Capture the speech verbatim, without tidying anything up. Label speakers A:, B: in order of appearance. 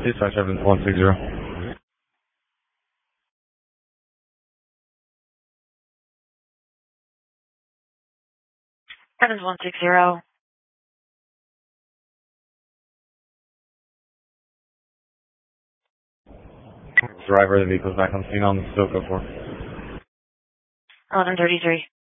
A: Dispatch Evans one six zero.
B: Evans one six zero.
A: Driver of the vehicle's back on scene on the Stoke four.
B: eleven thirty-three.